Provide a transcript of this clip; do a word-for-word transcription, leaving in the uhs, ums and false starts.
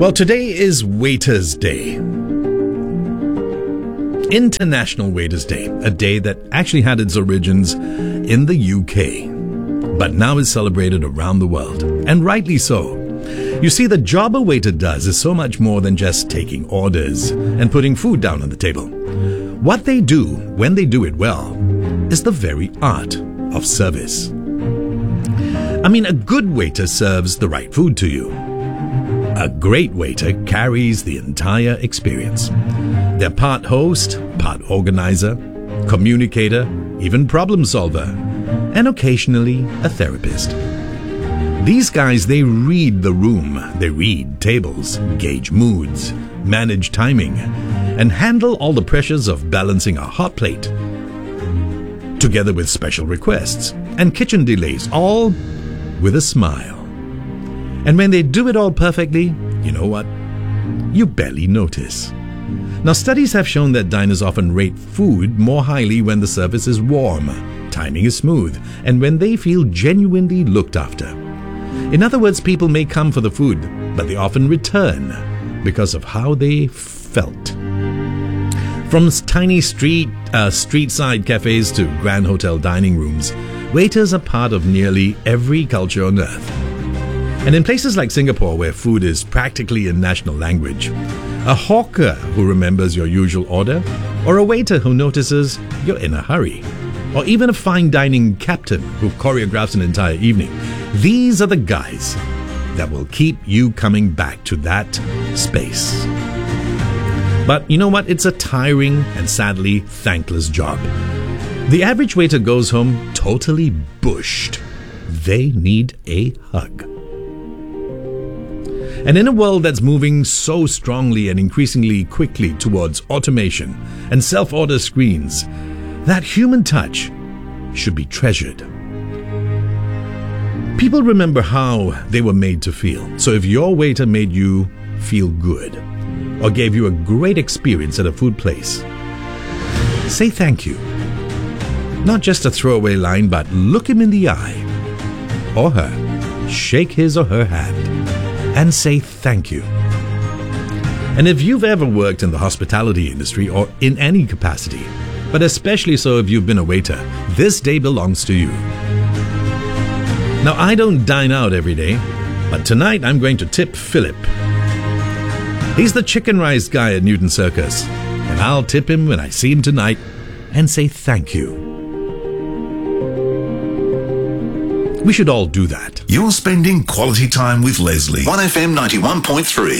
Well, today is Waiters' Day. International Waiters' Day, a day that actually had its origins in the U K, but now is celebrated around the world, and rightly so. You see, the job a waiter does is so much more than just taking orders and putting food down on the table. What they do, when they do it well, is the very art of service. I mean, a good waiter serves the right food to you. A great waiter carries the entire experience. They're part host, part organizer, communicator, even problem solver, and occasionally a therapist. These guys, they read the room, they read tables, gauge moods, manage timing, and handle all the pressures of balancing a hot plate, together with special requests and kitchen delays, all with a smile. And when they do it all perfectly, you know what? You barely notice. Now, studies have shown that diners often rate food more highly when the service is warm, timing is smooth, and when they feel genuinely looked after. In other words, people may come for the food, but they often return because of how they felt. From tiny street, uh, street-side cafes to grand hotel dining rooms, waiters are part of nearly every culture on earth. And in places like Singapore, where food is practically a national language, a hawker who remembers your usual order, or a waiter who notices you're in a hurry, or even a fine dining captain who choreographs an entire evening, these are the guys that will keep you coming back to that space. But you know what? It's a tiring and sadly thankless job. The average waiter goes home totally bushed. They need a hug. And in a world that's moving so strongly and increasingly quickly towards automation and self-order screens, that human touch should be treasured. People remember how they were made to feel. So if your waiter made you feel good or gave you a great experience at a food place, say thank you. Not just a throwaway line, but look him in the eye, or her, shake his or her hand, and say thank you. And if you've ever worked in the hospitality industry or in any capacity, but especially so if you've been a waiter, this day belongs to you. Now, I don't dine out every day, but tonight I'm going to tip Philip. He's the chicken rice guy at Newton Circus, and I'll tip him when I see him tonight and say thank you. We should all do that. You're spending quality time with Leslie. one F M ninety-one point three.